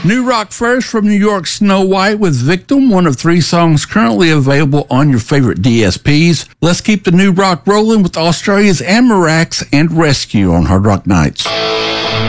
New rock first from New York, Snow White with Victim, one of 3 songs currently available on your favorite DSPs. Let's keep the new rock rolling with Australia's Amarax and Rescue on Hard Rock Nights.